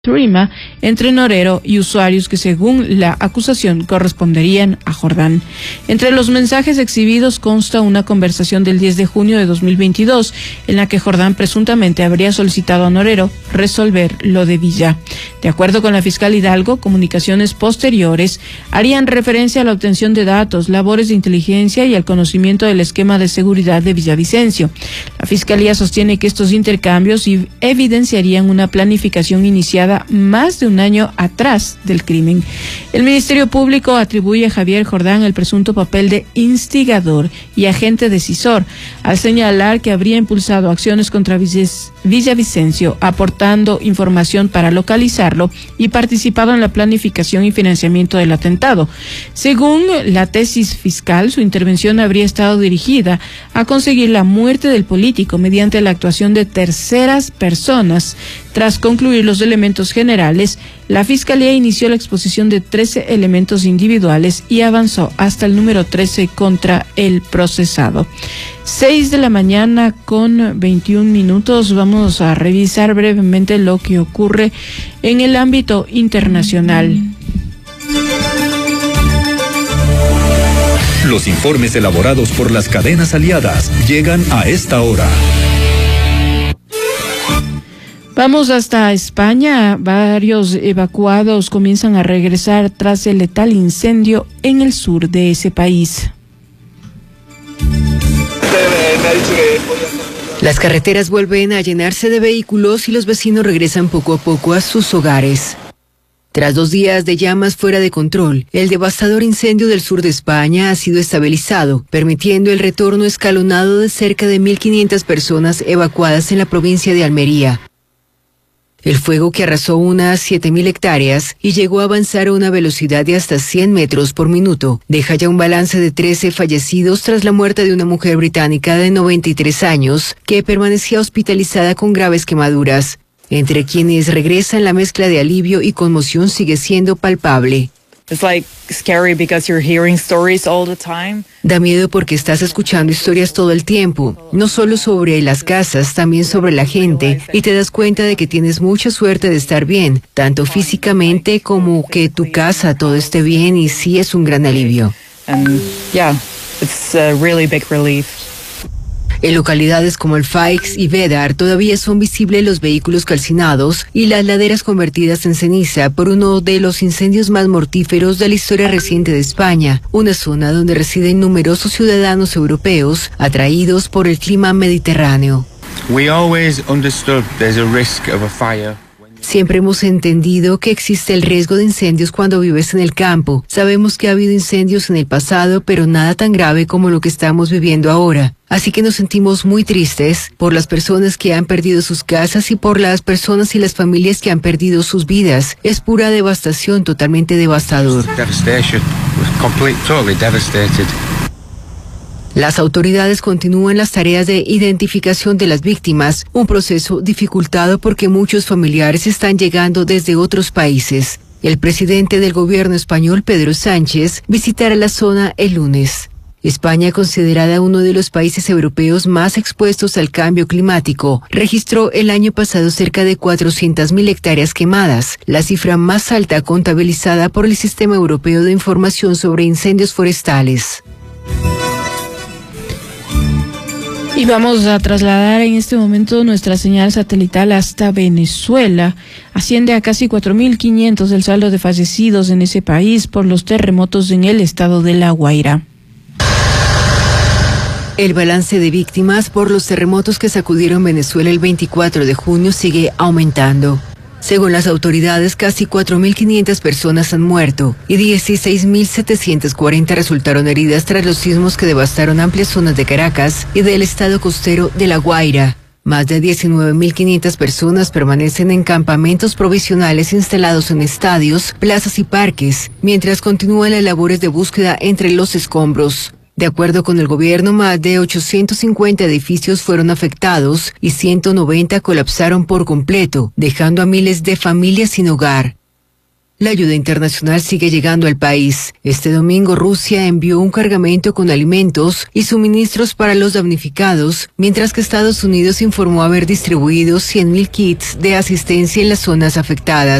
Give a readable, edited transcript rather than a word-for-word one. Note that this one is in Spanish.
Turima entre Norero y usuarios que según la acusación corresponderían a Jordán. Entre los mensajes exhibidos consta una conversación del 10 de junio de 2022 en la que Jordán presuntamente habría solicitado a Norero resolver lo de Villa. De acuerdo con la fiscal Hidalgo, comunicaciones posteriores harían referencia a la obtención de datos, labores de inteligencia y al conocimiento del esquema de seguridad de Villavicencio. La fiscalía sostiene que estos intercambios evidenciarían una planificación iniciada más de un año atrás del crimen. El Ministerio Público atribuye a Javier Jordán el presunto papel de instigador y agente decisor, al señalar que habría impulsado acciones contra Villavicencio, aportando información para localizarlo y participado en la planificación y financiamiento del atentado. Según la tesis fiscal, su intervención habría estado dirigida a conseguir la muerte del político mediante la actuación de terceras personas. Tras concluir los elementos generales, la Fiscalía inició la exposición de 13 elementos individuales y avanzó hasta el número 13 contra el procesado. 6 de la mañana con 21 minutos. Vamos a revisar brevemente lo que ocurre en el ámbito internacional. Los informes elaborados por las cadenas aliadas llegan a esta hora. Vamos hasta España. Varios evacuados comienzan a regresar tras el letal incendio en el sur de ese país. Las carreteras vuelven a llenarse de vehículos y los vecinos regresan poco a poco a sus hogares. Tras 2 días de llamas fuera de control, el devastador incendio del sur de España ha sido estabilizado, permitiendo el retorno escalonado de cerca de 1.500 personas evacuadas en la provincia de Almería. El fuego, que arrasó unas 7.000 hectáreas y llegó a avanzar a una velocidad de hasta 100 metros por minuto, deja ya un balance de 13 fallecidos tras la muerte de una mujer británica de 93 años que permanecía hospitalizada con graves quemaduras. Entre quienes regresan, la mezcla de alivio y conmoción sigue siendo palpable. Da miedo porque estás escuchando historias todo el tiempo, no solo sobre las casas, también sobre la gente, y te das cuenta de que tienes mucha suerte de estar bien, tanto físicamente como que tu casa todo esté bien, y sí es un gran alivio. En localidades como El Faix y Bédar todavía son visibles los vehículos calcinados y las laderas convertidas en ceniza por uno de los incendios más mortíferos de la historia reciente de España, una zona donde residen numerosos ciudadanos europeos atraídos por el clima mediterráneo. Siempre hemos entendido que existe el riesgo de incendios cuando vives en el campo. Sabemos que ha habido incendios en el pasado, pero nada tan grave como lo que estamos viviendo ahora. Así que nos sentimos muy tristes por las personas que han perdido sus casas y por las personas y las familias que han perdido sus vidas. Es pura devastación, totalmente devastador. Las autoridades continúan las tareas de identificación de las víctimas, un proceso dificultado porque muchos familiares están llegando desde otros países. El presidente del gobierno español, Pedro Sánchez, visitará la zona el lunes. España, considerada uno de los países europeos más expuestos al cambio climático, registró el año pasado cerca de 400.000 hectáreas quemadas, la cifra más alta contabilizada por el Sistema Europeo de Información sobre Incendios Forestales. Y vamos a trasladar en este momento nuestra señal satelital hasta Venezuela. Asciende a casi 4.500 el saldo de fallecidos en ese país por los terremotos en el estado de La Guaira. El balance de víctimas por los terremotos que sacudieron Venezuela el 24 de junio sigue aumentando. Según las autoridades, casi 4.500 personas han muerto y 16.740 resultaron heridas tras los sismos que devastaron amplias zonas de Caracas y del estado costero de La Guaira. Más de 19.500 personas permanecen en campamentos provisionales instalados en estadios, plazas y parques, mientras continúan las labores de búsqueda entre los escombros. De acuerdo con el gobierno, más de 850 edificios fueron afectados y 190 colapsaron por completo, dejando a miles de familias sin hogar. La ayuda internacional sigue llegando al país. Este domingo Rusia envió un cargamento con alimentos y suministros para los damnificados, mientras que Estados Unidos informó haber distribuido 100.000 kits de asistencia en las zonas afectadas.